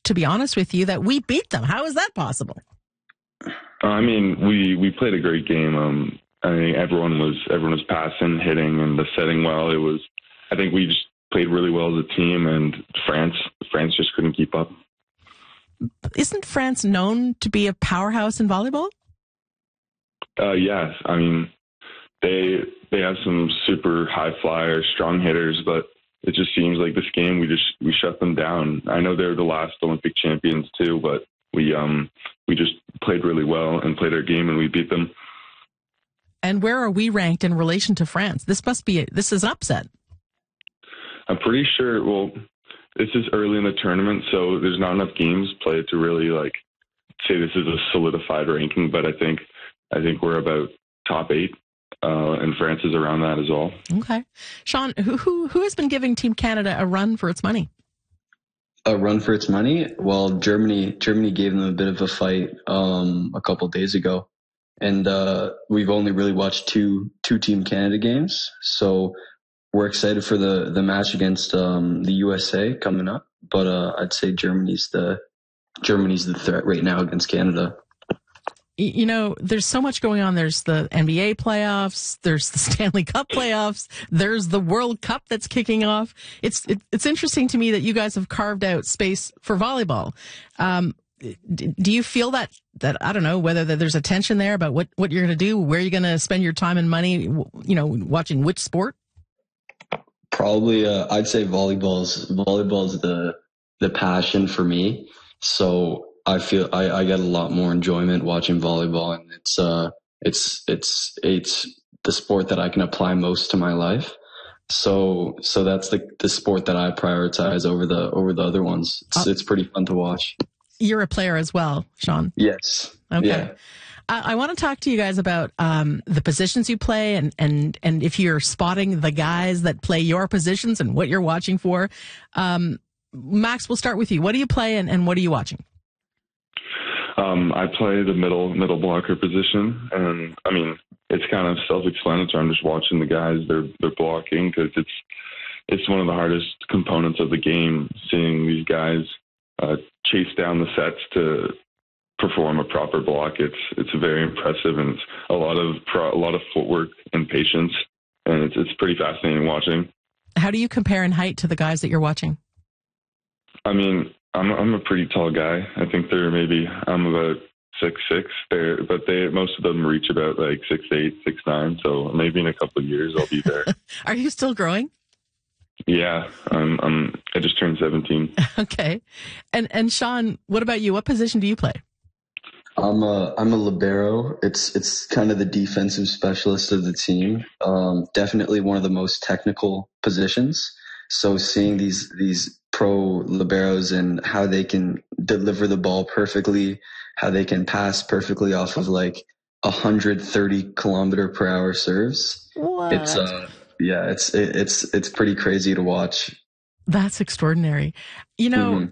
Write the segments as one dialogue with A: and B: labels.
A: to be honest with you, that we beat them. How is that possible?
B: I mean, we played a great game. I think everyone was passing, hitting, and setting well. I think we just played really well as a team, and France just couldn't keep up.
A: Isn't France known to be a powerhouse in volleyball?
B: Yes. I mean, they have some super high flyers, strong hitters, but it just seems like this game we shut them down. I know they're the last Olympic champions too, but we just played really well and played our game, and we beat them.
A: And where are we ranked in relation to France? This is an upset.
B: I'm pretty sure. Well, this is early in the tournament, so there's not enough games played to really say this is a solidified ranking. But I think we're about top 8, and France is around that as well.
A: Okay, Sean, who has been giving Team Canada a run for its money?
C: A run for its money? Well, Germany gave them a bit of a fight a couple days ago, and we've only really watched two Team Canada games, so we're excited for the match against the USA coming up. But I'd say Germany's the threat right now against Canada.
A: You know, there's so much going on. There's the NBA playoffs. There's the Stanley Cup playoffs. There's the World Cup that's kicking off. It's interesting to me that you guys have carved out space for volleyball. Do you feel that I don't know whether there's a tension there about what you're going to do, where you're going to spend your time and money, you know, watching which sport?
C: Probably, I'd say volleyball's the passion for me. So I feel I get a lot more enjoyment watching volleyball, and it's the sport that I can apply most to my life. So that's the sport that I prioritize over the other ones. It's pretty fun to watch.
A: You're a player as well, Sean.
C: Yes.
A: Okay.
C: Yeah.
A: I want to talk to you guys about the positions you play and if you're spotting the guys that play your positions and what you're watching for. Max, we'll start with you. What do you play and what are you watching?
B: I play the middle blocker position, and I mean it's kind of self-explanatory. I'm just watching the guys they're blocking because it's one of the hardest components of the game. Seeing these guys chase down the sets to perform a proper block, it's very impressive, and it's a lot of footwork and patience, and it's pretty fascinating watching.
A: How do you compare in height to the guys that you're watching?
B: I mean, I'm a pretty tall guy. I think I'm about 6'6", but most of them reach about 6'8", 6'9". So maybe in a couple of years I'll be there.
A: Are you still growing?
B: Yeah, I just turned 17.
A: Okay, and Sean, what about you? What position do you play?
C: I'm a libero. It's kind of the defensive specialist of the team. Definitely one of the most technical positions. So seeing these pro liberos and how they can deliver the ball perfectly, how they can pass perfectly off of 130 km/h serves.
A: What?
C: It's pretty crazy to watch.
A: That's extraordinary. You know,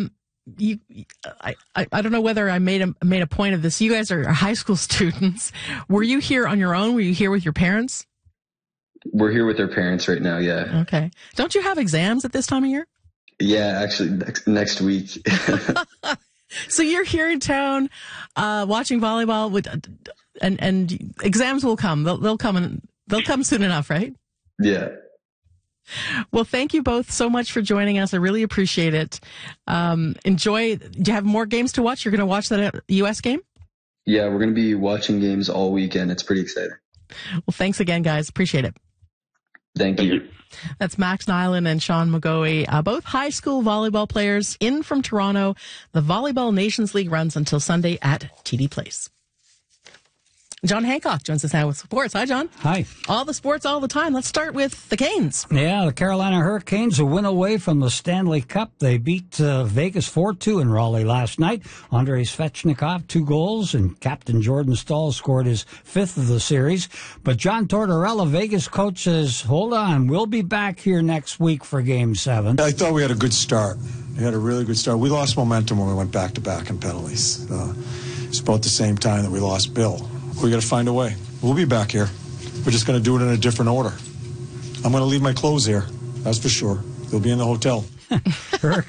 A: I don't know whether I made a point of this. You guys are high school students. Were you here on your own? Were you here with your parents?
C: We're here with our parents right now, yeah.
A: Okay. Don't you have exams at this time of year?
C: Yeah, actually, next week.
A: So you're here in town watching volleyball, and exams will come. They'll come soon enough, right?
C: Yeah.
A: Well, thank you both so much for joining us. I really appreciate it. Enjoy. Do you have more games to watch? You're going to watch that U.S. game?
C: Yeah, we're going to be watching games all weekend. It's pretty exciting.
A: Well, thanks again, guys. Appreciate it.
C: Thank you.
A: That's Max Nyland and Sean McGoey, both high school volleyball players in from Toronto. The Volleyball Nations League runs until Sunday at TD Place. John Hancock joins us now with sports. Hi, John.
D: Hi.
A: All the sports all the time. Let's start with the Canes.
D: Yeah, the Carolina Hurricanes, a win away from the Stanley Cup. They beat Vegas 4-2 in Raleigh last night. Andrei Svechnikov, 2 goals, and Captain Jordan Staal scored his 5th of the series. But John Tortorella, Vegas coach, says, hold on, we'll be back here next week for Game 7.
E: I thought we had a good start. We had a really good start. We lost momentum when we went back-to-back in penalties. It's about the same time that we lost Bill. We got to find a way. We'll be back here. We're just going to do it in a different order. I'm going to leave my clothes here. That's for sure. They'll be in the hotel.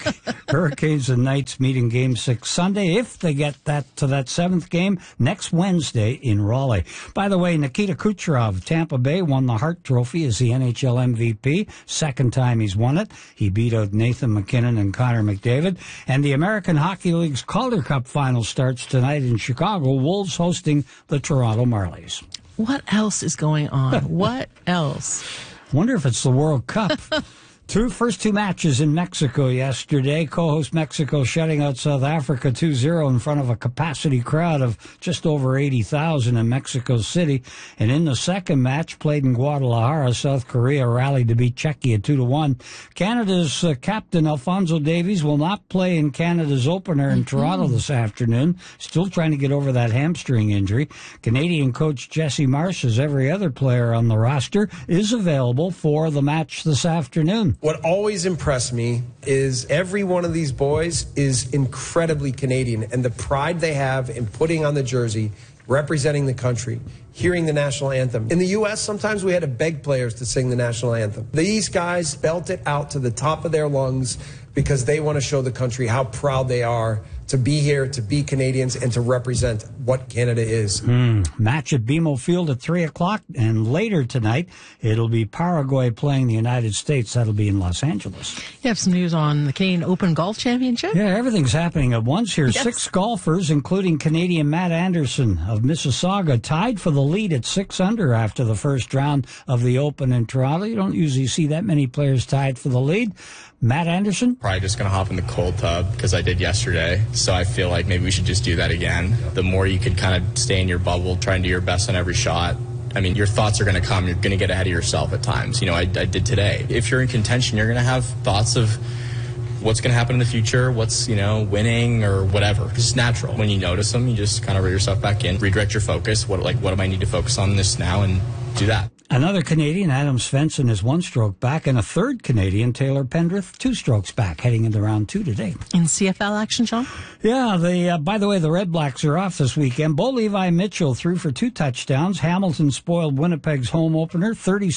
D: Hurricanes and Knights meet in Game 6 Sunday, if they get to that 7th game, next Wednesday in Raleigh. By the way, Nikita Kucherov, Tampa Bay, won the Hart Trophy as the NHL MVP. Second time he's won it. He beat out Nathan MacKinnon and Connor McDavid. And the American Hockey League's Calder Cup final starts tonight in Chicago. Wolves hosting the Toronto Marlies.
A: What else is going on? What else?
D: Wonder if it's the World Cup. First two matches in Mexico yesterday. Co-host Mexico shutting out South Africa 2-0 in front of a capacity crowd of just over 80,000 in Mexico City. And in the second match, played in Guadalajara, South Korea rallied to beat Czechia 2-1. Canada's captain Alphonso Davies will not play in Canada's opener in Toronto this afternoon. Still trying to get over that hamstring injury. Canadian coach Jesse Marsh, as every other player on the roster, is available for the match this afternoon.
F: What always impressed me is every one of these boys is incredibly Canadian, and the pride they have in putting on the jersey, representing the country, hearing the national anthem. In the U.S., sometimes we had to beg players to sing the national anthem. These guys belt it out to the top of their lungs because they want to show the country how proud they are to be here, to be Canadians, and to represent what Canada is.
D: Match at BMO Field at 3 o'clock, and later tonight, it'll be Paraguay playing the United States. That'll be in Los Angeles.
A: You have some news on the Canadian Open Golf Championship?
D: Yeah, everything's happening at once here.
A: Yes.
D: 6 golfers, including Canadian Matt Anderson of Mississauga, tied for the lead at 6 under after the first round of the Open in Toronto. You don't usually see that many players tied for the lead. Matt Anderson?
G: Probably just going to hop in the cold tub because I did yesterday. So I feel like maybe we should just do that again. The more you could kind of stay in your bubble, try and do your best on every shot. I mean, your thoughts are going to come. You're going to get ahead of yourself at times. You know, I did today. If you're in contention, you're going to have thoughts of what's going to happen in the future, what's, winning or whatever. It's just natural. When you notice them, you just kind of reel yourself back in, redirect your focus. What do I need to focus on this now, and do that.
D: Another Canadian, Adam Svensson, is 1 stroke back, and a third Canadian, Taylor Pendrith, 2 strokes back, heading into round 2 today.
A: In CFL action, Sean?
D: Yeah, by the way, the Red Blacks are off this weekend. Bo Levi Mitchell threw for 2 touchdowns. Hamilton spoiled Winnipeg's home opener,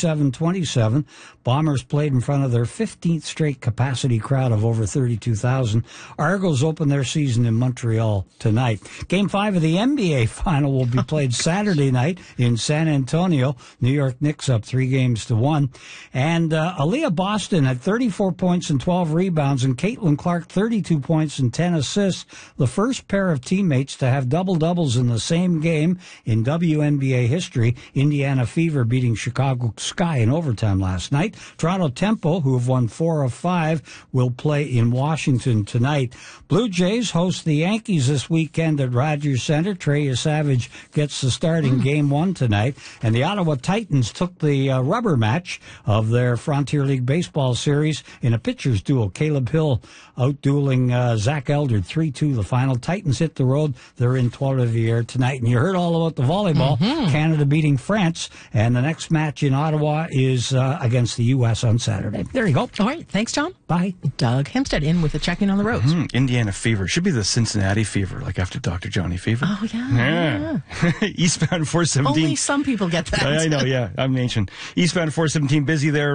D: 37-27. Bombers played in front of their 15th straight capacity crowd of over 32,000. Argos open their season in Montreal tonight. Game 5 of the NBA final will be played Saturday night in San Antonio. New York Knicks up 3-1. And Aaliyah Boston had 34 points and 12 rebounds, and Caitlin Clark 32 points and 10 assists. The first pair of teammates to have double-doubles in the same game in WNBA history. Indiana Fever beating Chicago Sky in overtime last night. Toronto Tempo, who have won 4 of 5, will play in Washington tonight. Blue Jays host the Yankees this weekend at Rogers Center. Trey Savage gets the start in Game 1 tonight. And the Ottawa Titans took the rubber match of their Frontier League Baseball series in a pitcher's duel. Caleb Hill out-dueling Zach Eldred 3-2 the final. Titans hit the road. They're in Trois-Rivières tonight. And you heard all about the volleyball. Canada beating France. And the next match in Ottawa is against the U.S. on Saturday. There you go.
A: All right. Thanks, John.
D: Bye.
A: Doug Hempstead in with a check-in on the roads.
H: Indiana Fever. Should be the Cincinnati Fever, like after Dr. Johnny Fever.
A: Oh, yeah.
H: Eastbound 417.
A: Only some people get that.
H: I know, yeah. I'm ancient. Eastbound 417 busy there,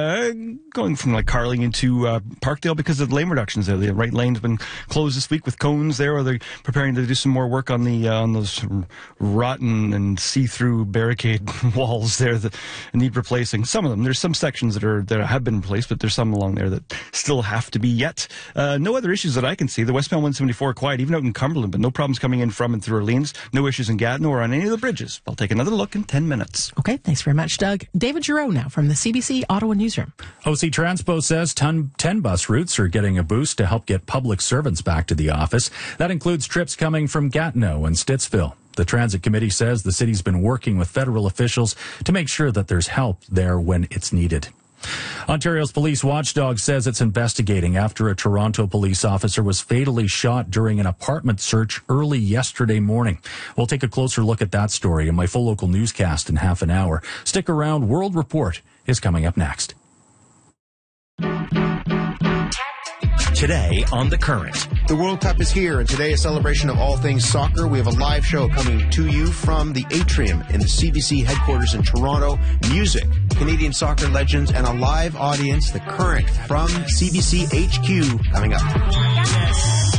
H: going from like Carling into Parkdale because of the lane reductions there. The right lane's been closed this week with cones there. Or they're preparing to do some more work on the on those rotten and see-through barricade walls there that need replacing. Some of them. There's some sections that have been replaced, but there's some along there that still have to be yet. No other issues that I can see. The westbound 174 quiet, even out in Cumberland, but no problems coming in from and through Orleans. No issues in Gatineau or on any of the bridges. I'll take another look in 10 minutes.
A: Okay, thanks very much, Doug. David Giroux now from the CBC Ottawa Newsroom.
I: OC Transpo says 10 bus routes are getting a boost to help get public servants back to the office. That includes trips coming from Gatineau and Stittsville. The Transit Committee says the city's been working with federal officials to make sure that there's help there when it's needed. Ontario's police watchdog says it's investigating after a Toronto police officer was fatally shot during an apartment search early yesterday morning. We'll take a closer look at that story in my full local newscast in half an hour. Stick around. World Report is coming up next.
J: today on The Current.
K: The World Cup is here, and today a celebration of all things soccer. We have a live show coming to you from the Atrium in the CBC headquarters in Toronto. Music, Canadian soccer legends, and a live audience. The Current from CBC HQ coming up.